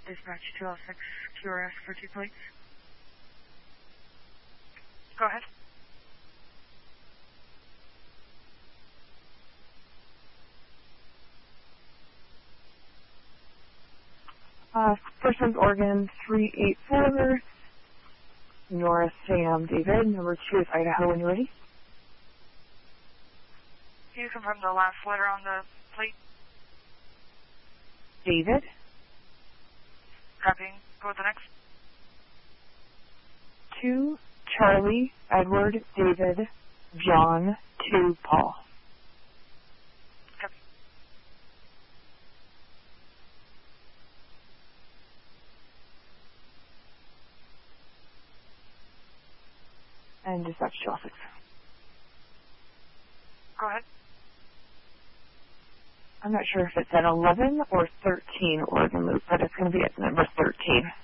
Dispatch 206 QRS for 2 plates. Go ahead. First one's Oregon 384, North Sam David. Number 2 is Idaho. When you're ready. Can you confirm the last letter on the plate? David. Copying. Go with the next. 2 Charlie, Edward, David, John, 2 Paul. Copy. And dispatch 206. Go ahead. I'm not sure if it's at 11 or 13 Oregon Loop, but it's going to be at number 13.